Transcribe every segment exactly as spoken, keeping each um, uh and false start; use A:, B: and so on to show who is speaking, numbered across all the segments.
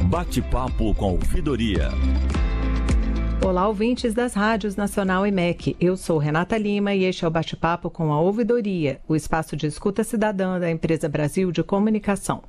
A: Bate-papo com a ouvidoria.
B: Olá, ouvintes das rádios Nacional e M E C. Eu sou Renata Lima e este é o Bate-papo com a Ouvidoria, o espaço de escuta cidadã da Empresa Brasil de Comunicação.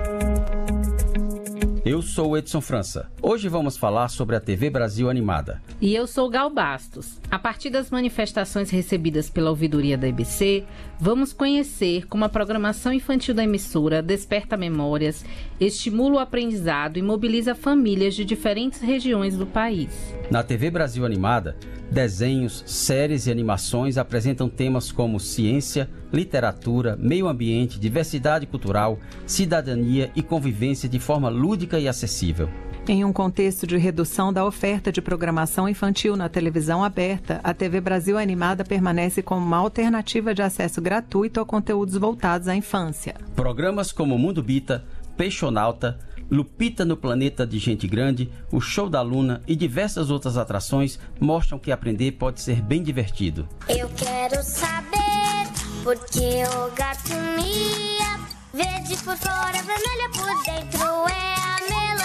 C: Eu sou Edson França. Hoje vamos falar sobre a T V Brasil Animada.
D: E eu sou Gal Bastos. A partir das manifestações recebidas pela ouvidoria da E B C, vamos conhecer como a programação infantil da emissora desperta memórias, estimula o aprendizado e mobiliza famílias de diferentes regiões do país.
C: Na T V Brasil Animada, desenhos, séries e animações apresentam temas como ciência, literatura, meio ambiente, diversidade cultural, cidadania e convivência de forma lúdica e acessível.
B: Em um contexto de redução da oferta de programação infantil na televisão aberta, a T V Brasil Animada permanece como uma alternativa de acesso gratuito a conteúdos voltados à infância.
C: Programas como Mundo Bita, Peixonauta, Lupita no Planeta de Gente Grande, o Show da Luna e diversas outras atrações mostram que aprender pode ser bem divertido.
E: Eu quero saber porque o gato mia, verde por fora, vermelha por dentro, é a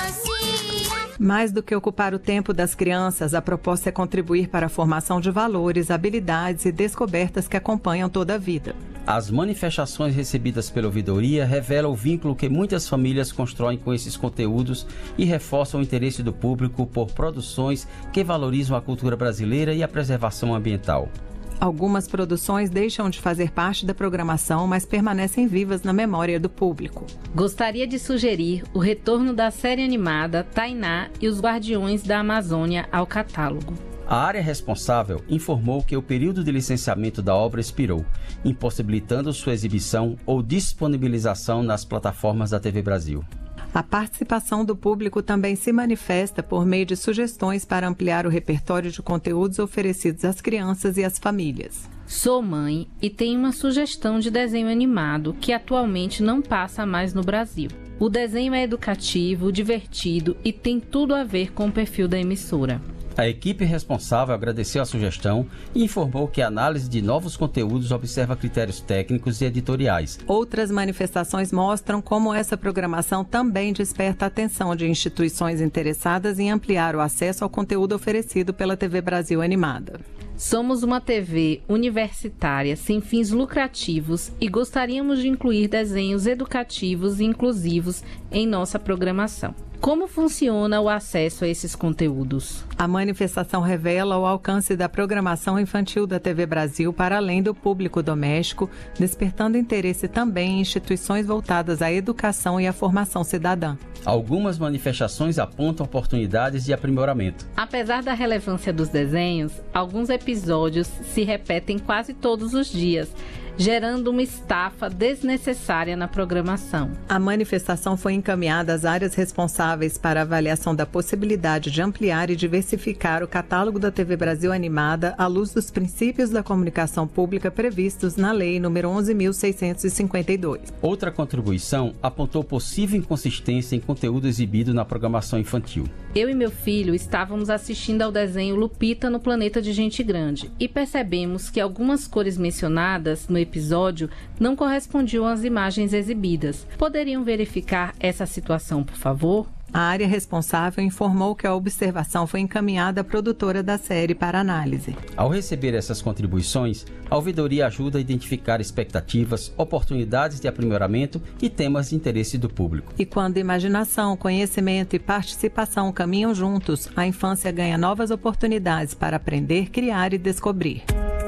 E: melancia.
B: Mais do que ocupar o tempo das crianças, a proposta é contribuir para a formação de valores, habilidades e descobertas que acompanham toda a vida.
C: As manifestações recebidas pela ouvidoria revelam o vínculo que muitas famílias constroem com esses conteúdos e reforçam o interesse do público por produções que valorizam a cultura brasileira e a preservação ambiental.
B: Algumas produções deixam de fazer parte da programação, mas permanecem vivas na memória do público.
D: Gostaria de sugerir o retorno da série animada Tainá e os Guardiões da Amazônia ao catálogo.
C: A área responsável informou que o período de licenciamento da obra expirou, impossibilitando sua exibição ou disponibilização nas plataformas da T V Brasil.
B: A participação do público também se manifesta por meio de sugestões para ampliar o repertório de conteúdos oferecidos às crianças e às famílias.
D: Sou mãe e tenho uma sugestão de desenho animado que atualmente não passa mais no Brasil. O desenho é educativo, divertido e tem tudo a ver com o perfil da emissora.
C: A equipe responsável agradeceu a sugestão e informou que a análise de novos conteúdos observa critérios técnicos e editoriais.
B: Outras manifestações mostram como essa programação também desperta a atenção de instituições interessadas em ampliar o acesso ao conteúdo oferecido pela T V Brasil Animada.
D: Somos uma T V universitária sem fins lucrativos e gostaríamos de incluir desenhos educativos e inclusivos em nossa programação. Como funciona o acesso a esses conteúdos?
B: A manifestação revela o alcance da programação infantil da T V Brasil para além do público doméstico, despertando interesse também em instituições voltadas à educação e à formação cidadã.
C: Algumas manifestações apontam oportunidades de aprimoramento.
D: Apesar da relevância dos desenhos, alguns episódios se repetem quase todos os dias, gerando uma estafa desnecessária na programação.
B: A manifestação foi encaminhada às áreas responsáveis para a avaliação da possibilidade de ampliar e diversificar o catálogo da T V Brasil Animada à luz dos princípios da comunicação pública previstos na Lei número onze mil seiscentos e cinquenta e dois.
C: Outra contribuição apontou possível inconsistência em conteúdo exibido na programação infantil.
D: Eu e meu filho estávamos assistindo ao desenho Lupita no Planeta de Gente Grande e percebemos que algumas cores mencionadas no episódio não correspondiam às imagens exibidas. Poderiam verificar essa situação, por favor?
B: A área responsável informou que a observação foi encaminhada à produtora da série para análise.
C: Ao receber essas contribuições, a ouvidoria ajuda a identificar expectativas, oportunidades de aprimoramento e temas de interesse do público.
B: E quando imaginação, conhecimento e participação caminham juntos, a infância ganha novas oportunidades para aprender, criar e descobrir.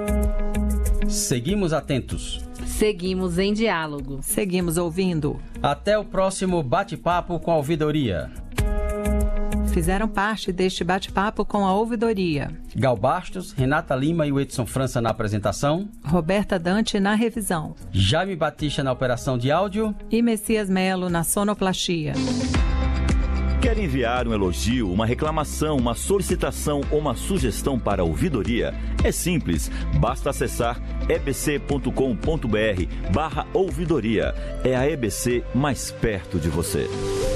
C: Seguimos atentos.
D: Seguimos em diálogo.
B: Seguimos ouvindo.
C: Até o próximo Bate-Papo com a Ouvidoria.
B: Fizeram parte deste bate-papo com a Ouvidoria.
C: Gal Bastos, Renata Lima e o Edson França na apresentação.
B: Roberta Dante na revisão.
C: Jaime Batista na operação de áudio.
B: E Messias Melo na sonoplastia.
A: Quer enviar um elogio, uma reclamação, uma solicitação ou uma sugestão para a ouvidoria? É simples, basta acessar ebc.com.br barra ouvidoria. É a E B C mais perto de você.